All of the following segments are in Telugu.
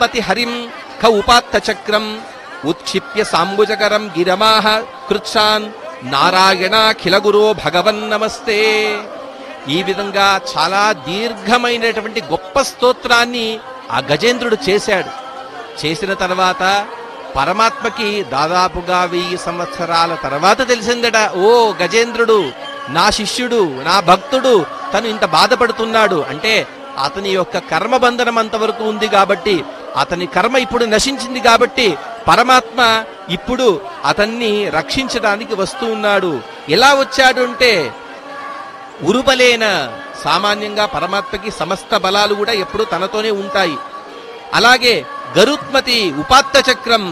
పద్మతి హరిం ఖ ఉపాత్త చక్రం ఉత్క్షిప్య సాంబుజకరం గిరమాహ కృత్సాన్ నారాయణాఖిల గురో భగవన్ నమస్తే. ఈ విధంగా చాలా దీర్ఘమైనటువంటి గొప్ప స్తోత్రాన్ని ఆ గజేంద్రుడు చేశాడు. చేసిన తర్వాత పరమాత్మకి దాదాపుగా 1000 సంవత్సరాల తర్వాత తెలిసిందట, ఓ గజేంద్రుడు నా శిష్యుడు, నా భక్తుడు, తను ఇంత బాధపడుతున్నాడు అంటే అతని యొక్క కర్మబంధనం అంతవరకు ఉంది కాబట్టి, అతని కర్మ ఇప్పుడు నశించింది కాబట్టి పరమాత్మ ఇప్పుడు అతన్ని రక్షించడానికి వస్తూ ఉన్నాడు. ఎలా వచ్చాడు అంటే ఉరుబలేన. సామాన్యంగా పరమాత్మకి సమస్త బలాలు కూడా ఎప్పుడు తనతోనే ఉంటాయి. అలాగే గరుత్మతి ఉపాత్త చక్రం,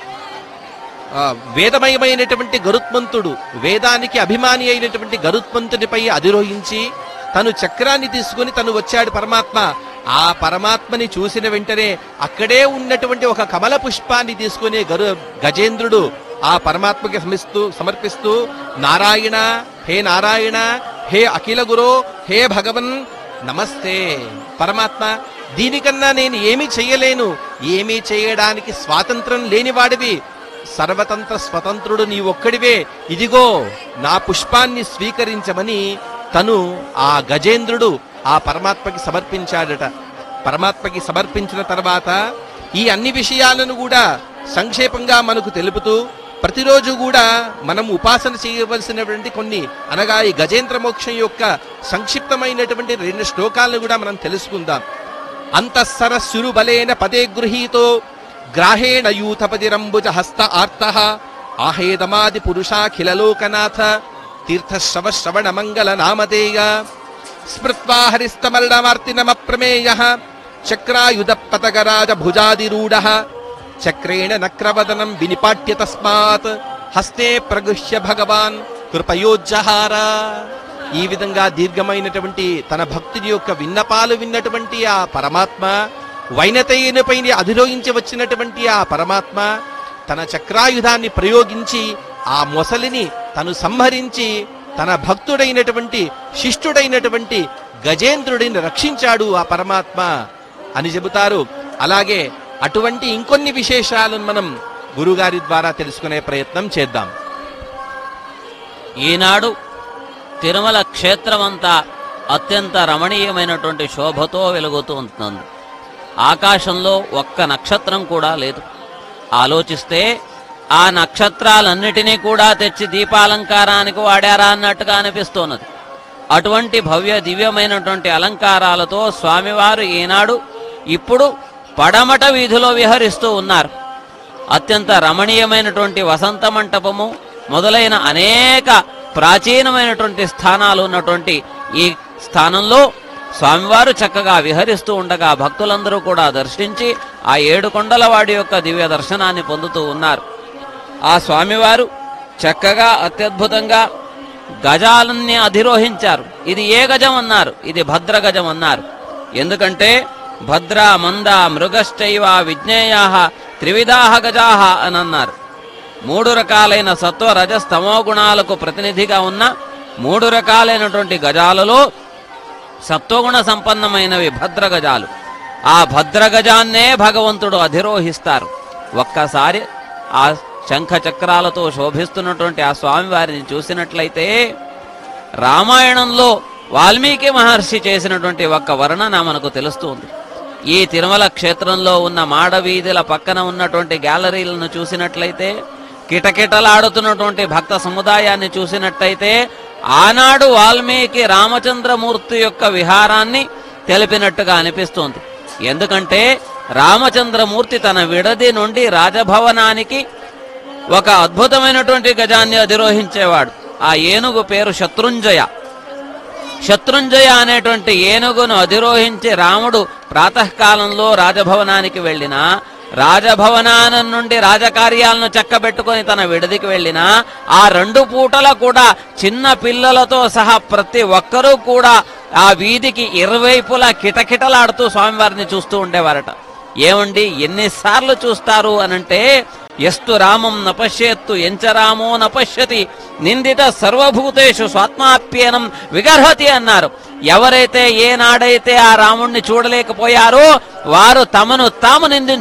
వేదమయమైనటువంటి గరుత్మంతుడు, వేదానికి అభిమాని అయినటువంటి గరుత్మంతునిపై అధిరోహించి తను చక్రాన్ని తీసుకుని తను వచ్చాడు పరమాత్మ. ఆ పరమాత్మని చూసిన వెంటనే అక్కడే ఉన్నటువంటి ఒక కమల పుష్పాన్ని తీసుకునే గజేంద్రుడు ఆ పరమాత్మకి సమర్పిస్తూ నారాయణ, హే నారాయణ, హే అఖిల గురో, హే భగవన్ నమస్తే. పరమాత్మ, దీనికన్నా నేను ఏమీ చెయ్యలేను, ఏమీ చేయడానికి స్వాతంత్రం లేనివాడివి, సర్వతంత్ర స్వతంత్రుడు నీ ఒక్కడివే, ఇదిగో నా పుష్పాన్ని స్వీకరించమని తను ఆ గజేంద్రుడు ఆ పరమాత్మకి సమర్పించాడట. పరమాత్మకి సమర్పించిన తర్వాత ఈ అన్ని విషయాలను కూడా సంక్షేపంగా మనకు తెలుపుతూ ప్రతిరోజు కూడా మనం ఉపాసన చేయవలసినటువంటి కొన్ని, అనగా ఈ గజేంద్ర మోక్షం యొక్క సంక్షిప్తమైనటువంటి 2 శ్లోకాలను కూడా మనం తెలుసుకుందాం. అంతఃసరస్సురు బలేన పదే గృహీతో గ్రాహేణ యూథపతిరంబుజ హస్త ఆర్తః ఆహేదమాది పురుషాఖిలలోకనాథ తీర్థశ్రవ శ్రవణ మంగళ నామధేయ స్మృత్వా హరిస్తమర్ణమార్తినమప్రమేయః చక్రాయుధ పతగరాజ భుజాదిరూఢః చక్రేణ నక్రవదనం వినిపాట్య తస్మాత్ హస్తే ప్రగృహ్య భగవాన్ కృపయోజ్జహార. ఈ విధంగా దీర్ఘమైనటువంటి తన భక్తుడి యొక్క విన్నపాలు విన్నటువంటి ఆ పరమాత్మ, వైనతేయునిపై అధిరోహించి వచ్చినటువంటి ఆ పరమాత్మ తన చక్రాయుధాన్ని ప్రయోగించి ఆ మొసలిని తను సంహరించి తన భక్తుడైనటువంటి శిష్టుడైనటువంటి గజేంద్రుడిని రక్షించాడు ఆ పరమాత్మ అని చెబుతారు. అలాగే అటువంటి ఇంకొన్ని విశేషాలను మనం గురుగారి ద్వారా తెలుసుకునే ప్రయత్నం చేద్దాం. ఈనాడు తిరుమల క్షేత్రమంతా అత్యంత రమణీయమైనటువంటి శోభతో వెలుగుతూ ఉంటుంది. ఆకాశంలో ఒక్క నక్షత్రం కూడా లేదు. ఆలోచిస్తే ఆ నక్షత్రాలన్నిటినీ కూడా తెచ్చి దీపాలంకారానికి వాడారా అన్నట్టుగా అనిపిస్తున్నది. అటువంటి భవ్య దివ్యమైనటువంటి అలంకారాలతో స్వామివారు ఈనాడు ఇప్పుడు పడమట వీధిలో విహరిస్తూ ఉన్నారు. అత్యంత రమణీయమైనటువంటి వసంత మంటపము మొదలైన అనేక ప్రాచీనమైనటువంటి స్థానాలు ఉన్నటువంటి ఈ స్థానంలో స్వామివారు చక్కగా విహరిస్తూ ఉండగా భక్తులందరూ కూడా దర్శించి ఆ 7 కొండల వాడి యొక్క దివ్య దర్శనాన్ని పొందుతూ ఉన్నారు. ఆ స్వామివారు చక్కగా అత్యద్భుతంగా గజాలన్నీ అధిరోహించారు. ఇది ఏ గజం అన్నారు? ఇది భద్ర గజం అన్నారు. ఎందుకంటే భద్ర మంద మృగశ్చైవ విజ్ఞేయాః త్రివిధాః గజాః అని అన్నారు. 3 రకాలైన సత్వ రజస్తమో గుణాలకు ప్రతినిధిగా ఉన్న 3 రకాలైనటువంటి గజాలలో సత్వగుణ సంపన్నమైనవి భద్ర గజాలు. ఆ భద్ర గజాన్నే భగవంతుడు అధిరోహిస్తారు. ఒక్కసారి ఆ శంఖ చక్రాలతో శోభిస్తున్నటువంటి ఆ స్వామివారిని చూసినట్లయితే రామాయణంలో వాల్మీకి మహర్షి చేసినటువంటి ఒక్క వర్ణన మనకు తెలుస్తుంది. ఈ తిరుమల క్షేత్రంలో ఉన్న మాడవీధుల పక్కన ఉన్నటువంటి గ్యాలరీలను చూసినట్లయితే, కిటకిటలాడుతున్నటువంటి భక్త సముదాయాన్ని చూసినట్లయితే ఆనాడు వాల్మీకి రామచంద్రమూర్తి యొక్క విహారాన్ని తెలిపినట్టుగా అనిపిస్తోంది. ఎందుకంటే రామచంద్రమూర్తి తన విడది నుండి రాజభవనానికి ఒక అద్భుతమైనటువంటి గజాన్ని అధిరోహించేవాడు. ఆ ఏనుగు పేరు శత్రుంజయ. శత్రుంజయ అనేటువంటి ఏనుగును అధిరోహించి రాముడు ప్రాతకాలంలో రాజభవనానికి వెళ్ళినా, రాజభవనానం నుండి రాజకార్యాలను చక్కబెట్టుకొని తన విడదికి వెళ్ళినా ఆ 2 పూటల కూడా చిన్న పిల్లలతో సహా ప్రతి ఒక్కరూ కూడా ఆ వీధికి ఇరువైపులా కిటకిటలాడుతూ స్వామివారిని చూస్తూ ఉండేవారట. ఏమండి, ఎన్నిసార్లు చూస్తారు అనంటే, ఎస్తు రామం నపశ్యేత్తు ఎంచ రామో నపశ్యతి నిందిత సర్వభూతేషు స్వాత్మాప్యేనం విగర్హతి అన్నారు. ఎవరైతే ఏనాడైతే ఆ రాముణ్ణి చూడలేకపోయారో వారు తమను తాము నిందించు